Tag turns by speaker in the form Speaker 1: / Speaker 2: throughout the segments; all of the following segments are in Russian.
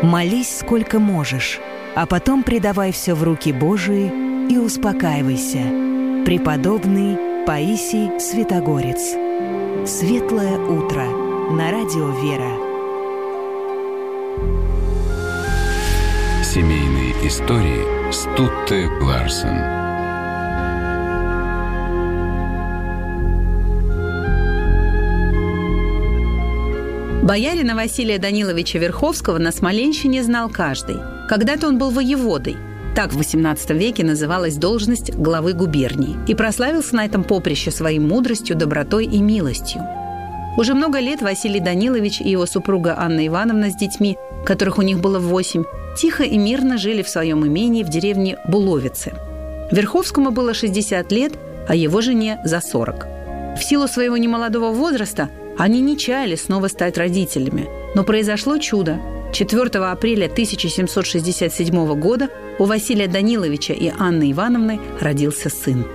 Speaker 1: Молись сколько можешь, а потом предавай все в руки Божии и успокаивайся. Преподобный Паисий Святогорец. Светлое утро на радио «Вера».
Speaker 2: Семейные истории Стутте Ларсен.
Speaker 3: Боярина Василия Даниловича Верховского на Смоленщине знал каждый. Когда-то он был воеводой. Так в XVIII веке называлась должность главы губернии. И прославился на этом поприще своей мудростью, добротой и милостью. Уже много лет Василий Данилович и его супруга Анна Ивановна с детьми, которых у них было 8, тихо и мирно жили в своем имении в деревне Буловицы. Верховскому было 60 лет, а его жене за 40. В силу своего немолодого возраста они не чаяли снова стать родителями. Но произошло чудо. 4 апреля 1767 года у Василия Даниловича и Анны Ивановны родился сын.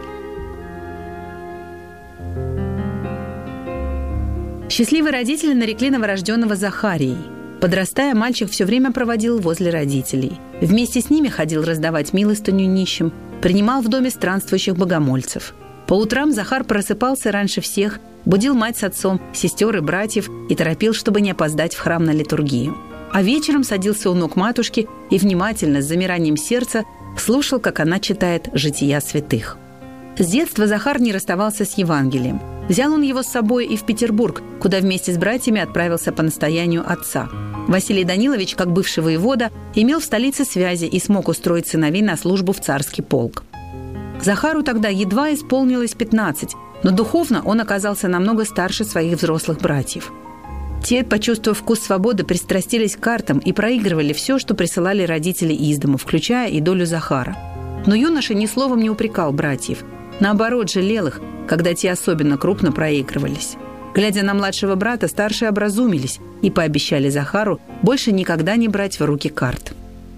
Speaker 3: Счастливые родители нарекли новорожденного Захарией. Подрастая, мальчик все время проводил возле родителей. Вместе с ними ходил раздавать милостыню нищим, принимал в доме странствующих богомольцев. По утрам Захар просыпался раньше всех, будил мать с отцом, сестер и братьев и торопил, чтобы не опоздать в храм на литургию. А вечером садился у ног матушки и внимательно, с замиранием сердца, слушал, как она читает «Жития святых». С детства Захар не расставался с Евангелием. Взял он его с собой и в Петербург, куда вместе с братьями отправился по настоянию отца. Василий Данилович, как бывший воевода, имел в столице связи и смог устроить сыновей на службу в царский полк. Захару тогда едва исполнилось 15, но духовно он оказался намного старше своих взрослых братьев. Те, почувствовав вкус свободы, пристрастились к картам и проигрывали все, что присылали родители из дому, включая и долю Захара. Но юноша ни словом не упрекал братьев. Наоборот, жалел их, когда те особенно крупно проигрывались. Глядя на младшего брата, старшие образумились и пообещали Захару больше никогда не брать в руки карт.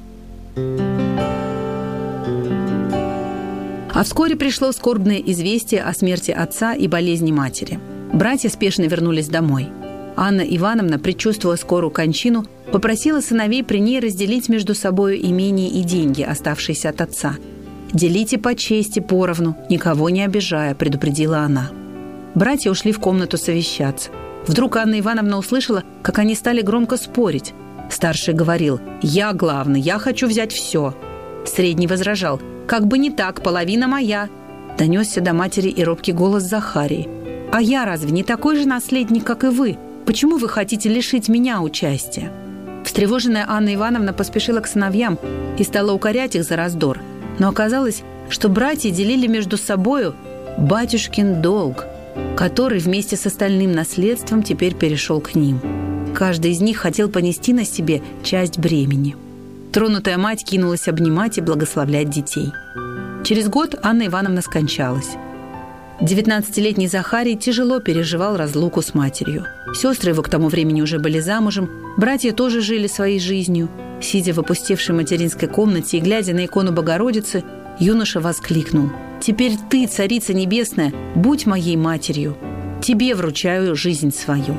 Speaker 3: А вскоре пришло скорбное известие о смерти отца и болезни матери. Братья спешно вернулись домой. Анна Ивановна, предчувствуя скорую кончину, попросила сыновей при ней разделить между собою имение и деньги, оставшиеся от отца. «Делите по чести, поровну, никого не обижая», – предупредила она. Братья ушли в комнату совещаться. Вдруг Анна Ивановна услышала, как они стали громко спорить. Старший говорил: «Я главный, я хочу взять все». Средний возражал: «Как бы не так, половина моя». Донесся до матери и робкий голос Захарии: «А я разве не такой же наследник, как и вы? Почему вы хотите лишить меня участия?» Встревоженная Анна Ивановна поспешила к сыновьям и стала укорять их за раздор. Но оказалось, что братья делили между собою батюшкин долг, который вместе с остальным наследством теперь перешел к ним. Каждый из них хотел понести на себе часть бремени. Тронутая мать кинулась обнимать и благословлять детей. Через год Анна Ивановна скончалась. 19-летний Захарий тяжело переживал разлуку с матерью. Сестры его к тому времени уже были замужем, братья тоже жили своей жизнью. Сидя в опустевшей материнской комнате и глядя на икону Богородицы, юноша воскликнул: «Теперь ты, Царица Небесная, будь моей матерью. Тебе вручаю жизнь свою».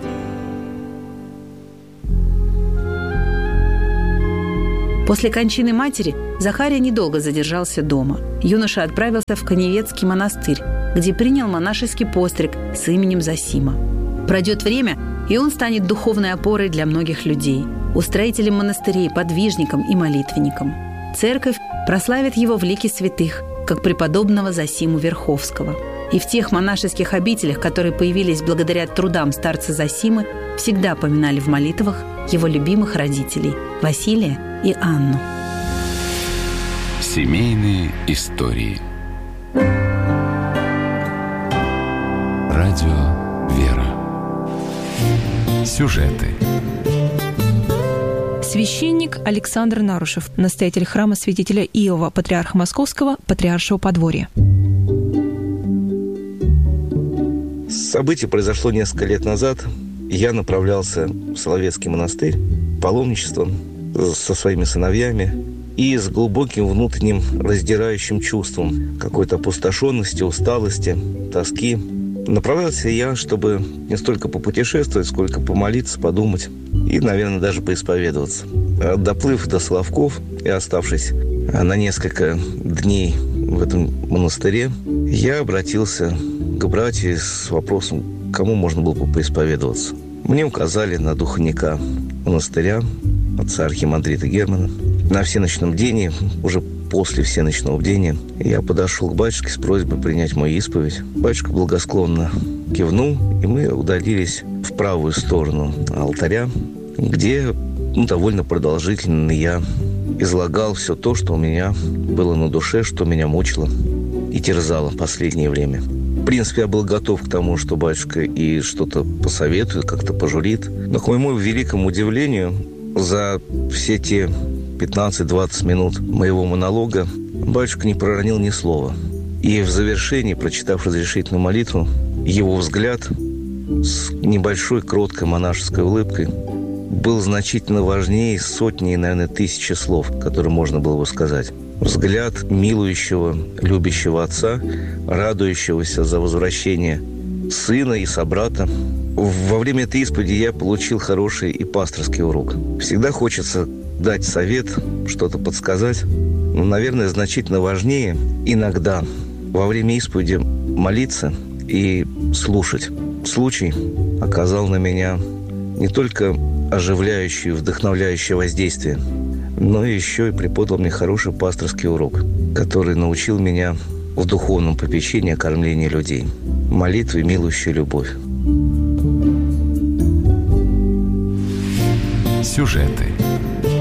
Speaker 3: После кончины матери Захария недолго задержался дома. Юноша отправился в Каневецкий монастырь, где принял монашеский постриг с именем Зосима. Пройдет время, и он станет духовной опорой для многих людей, устроителем монастырей, подвижником и молитвенником. Церковь прославит его в лике святых, как преподобного Зосиму Верховского. И в тех монашеских обителях, которые появились благодаря трудам старца Зосимы, всегда поминали в молитвах его любимых родителей – Василия и Анну.
Speaker 2: Семейные истории. Радио «Вера». Сюжеты.
Speaker 4: Священник Александр Нарушев, настоятель храма святителя Иова, патриарха Московского, патриаршего подворья.
Speaker 5: Событие произошло несколько лет назад. Я направлялся в Соловецкий монастырь паломничеством со своими сыновьями и с глубоким внутренним раздирающим чувством какой-то опустошенности, усталости, тоски Направлялся я, чтобы не столько попутешествовать, сколько помолиться, подумать и, наверное, даже поисповедоваться. Доплыв до Соловков и оставшись на несколько дней в этом монастыре, я обратился к братьям с вопросом, кому можно было бы поисповедоваться. Мне указали на духовника монастыря, отца архимандрита Германа. На всеночном бдении, уже после всеночного бдения, я подошел к батюшке с просьбой принять мою исповедь. Батюшка благосклонно кивнул, и мы удалились в правую сторону алтаря, где довольно продолжительно я излагал все то, что у меня было на душе, что меня мучило и терзало в последнее время. В принципе, я был готов к тому, что батюшка и что-то посоветует, как-то пожурит. Но, к моему великому удивлению, за все те 15-20 минут моего монолога батюшка не проронил ни слова. И в завершении, прочитав разрешительную молитву, его взгляд с небольшой, кроткой монашеской улыбкой был значительно важнее сотни, наверное, тысячи слов, которые можно было бы сказать. Взгляд милующего, любящего отца, радующегося за возвращение сына и собрата. Во время этой исповеди я получил хороший и пасторский урок. Всегда хочется дать совет, что-то подсказать. Но, наверное, значительно важнее иногда во время исповеди молиться и слушать. Случай оказал на меня не только оживляющее, вдохновляющее воздействие, но еще и преподал мне хороший пасторский урок, который научил меня в духовном попечении, кормлении людей. Молитве, милующей любовь.
Speaker 2: Сюжеты